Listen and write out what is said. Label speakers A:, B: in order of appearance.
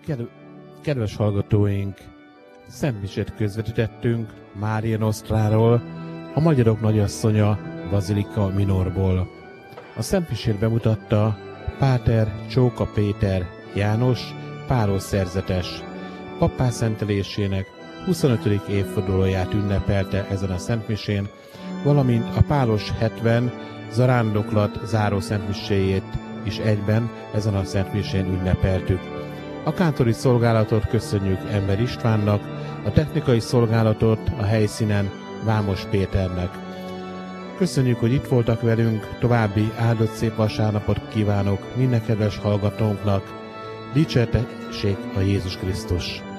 A: Kedves hallgatóink, szentmisét közvetítettünk Mária Nostráról, a magyarok nagyasszonya Bazilika Minorból. A szentmisét bemutatta Páter Csóka Péter János, pálos szerzetes. Pappá szentelésének 25. évfordulóját ünnepelte ezen a szentmisén, valamint a pálos 70 zarándoklat záró szentmiséjét is egyben ezen a szentmisén ünnepeltük. A kántori szolgálatot köszönjük Ember Istvánnak, a technikai szolgálatot a helyszínen Vámos Péternek. Köszönjük, hogy itt voltak velünk, további áldott szép vasárnapot kívánok minden kedves hallgatónknak. Dicsértessék a Jézus Krisztus!